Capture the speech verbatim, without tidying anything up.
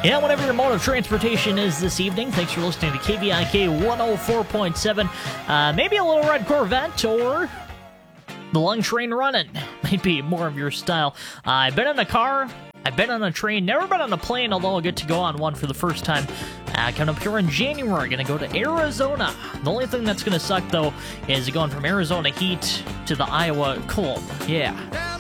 Yeah, whatever your mode of transportation is this evening, thanks for listening to K V I K one oh four point seven. Uh, maybe a little red Corvette or the long train running might be more of your style. Uh, I've been in a car, I've been on a train, never been on a plane, although I'll get to go on one for the first time. Uh, coming up here in January, gonna go to Arizona. The only thing that's gonna suck, though, is going from Arizona heat to the Iowa cold. Yeah.